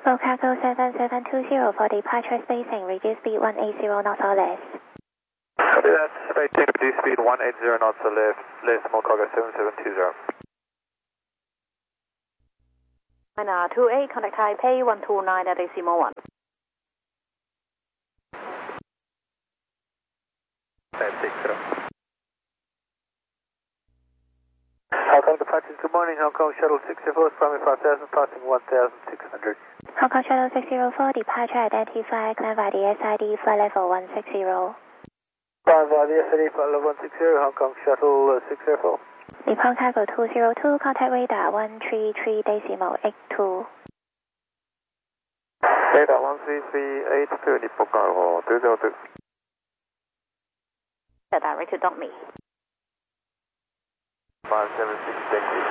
Full cargo 7720 for departure spacing, reduce speed 180 knots or less. Copy that, maintain reduce speed 180 knots or less, small cargo 7720. 28, contact Taipei 129 at decimal 1. Hong Kong departures, good morning, Hong Kong Shuttle 604, primary 5000, passing 1600. Hong Kong Shuttle 604, departure identified, climb by the SID, flight level 160. Climb by the SID, flight level 160, Hong Kong Shuttle 604. Nippon Cargo 202, contact radar 133.82. Radar 133.82, Nippon Cargo 202. Direct to dump me. 576, thank you.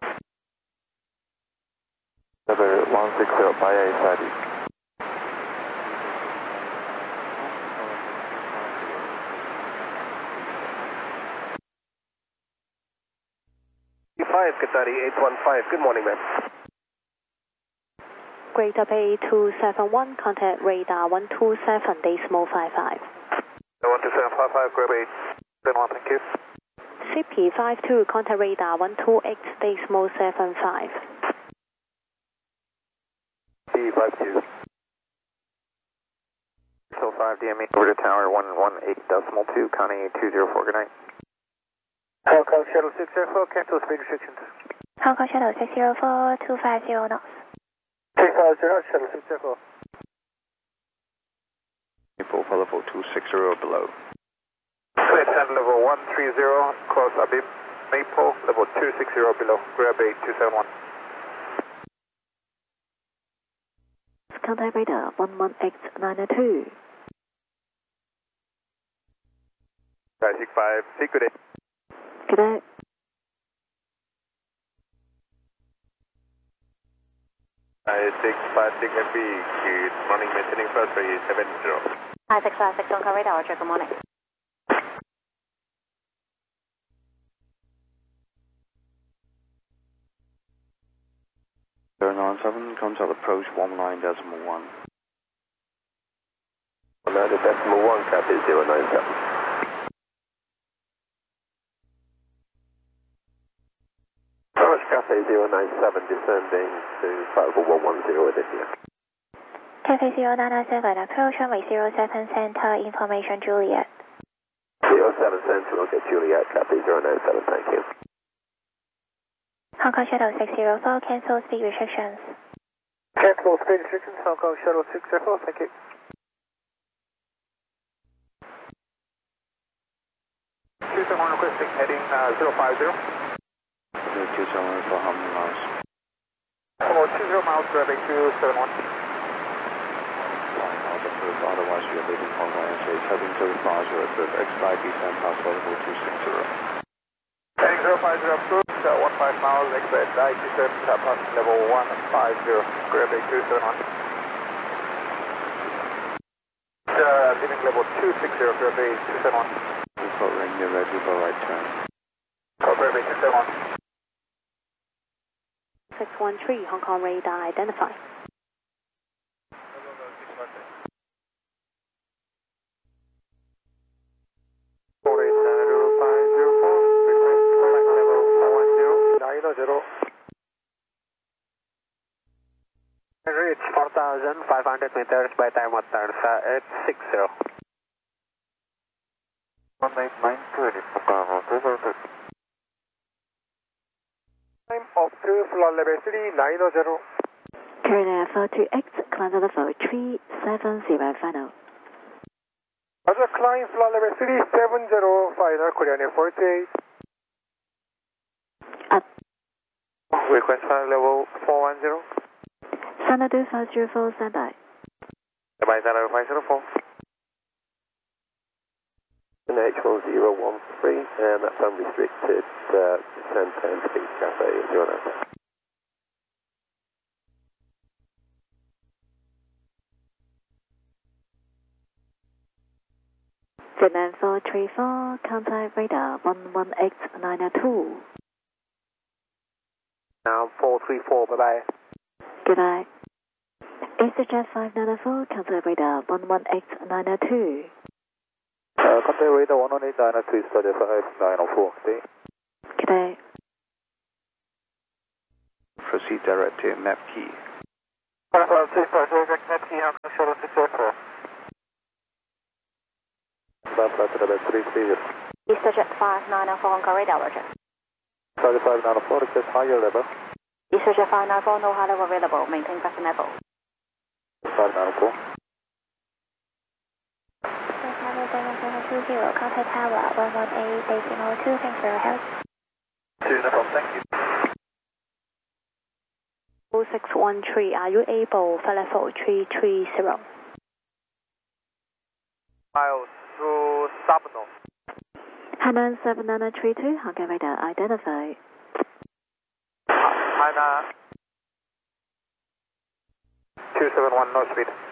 Number 160 by SID. Qatari 815, good morning, ma'am. Greater Bay 271, contact radar 127.55. 12755, Grab 8, 1, thank you. CP 52, contact radar 128.75. P52. So 5 DME over to tower 118.2, Connie 204, good night. Hong Kong Shuttle 604, cancel speed restrictions. Hong Kong Shuttle 604, 250 knots. 250 knots, Shuttle 604. Maple, level 260 below. Clear center level 130, close Abim. Maple, level 260 below, Grab 8271. Contact radar 118.92. 565, see good day. Good day. Sigma B, good morning, maintaining flight 370. Hi, 656, contact radar, check, good morning. Turn on 7, contact approach 19.1. 19.1, copy 097. Cathay 097 descending to flight level 110 with India. Cathay 0997, approach runway 07 center, information Juliet. 07 Central, okay, Juliet, Cathay 097, thank you. Hong Kong Shuttle 604, cancel speed restrictions. Cancel speed restrictions, Hong Kong Shuttle 604, thank you. 271 requesting heading 050. 271 for how many miles? About 20 miles, grabbing 271. Otherwise you're leaving Hong Kong SH, heading to departure at the X5 descent pass level 260. Heading 050 approved, 15 miles, expect I-27, pass level 150, grabbing 271. Leaving level 260, grabbing 271. Report ring, you're ready for right turn. Grabbing 271. 613, Hong Kong radar identified. Reach 4,500 meters by time of turn 860. 18930. Time of 2, floor level 390. Turn air to X, climb level 370 final. Other climb floor level 370, final, Korean Air 48. Up. Request flight level 410. Standard 2504, standby. Standby, standard 504. H1013, and that's unrestricted, descent and speed, Cathay 09. Vietnam 434, contact radar 118.92. Now 434, bye bye. Good night. EasterJet 594, contact radar 118-902. Contact radar 118-902, EasterJet 5904, good day. Good day. Proceed direct to map key. Direct map key, Hong Kong Shuttle 604. Flight to the best 330. EasterJet 5994, Hong Kong radar, roger. EasterJet 594, request higher level. EasterJet 594, no high level available, maintain present level. 594. Contact tower 118.2, thanks for your help. 2, no problem, thank you. 0613, are you able flight level 330? Miles through Sabno. Hainan 79932, Hong Kong radar identified. Hainan 271, no speed.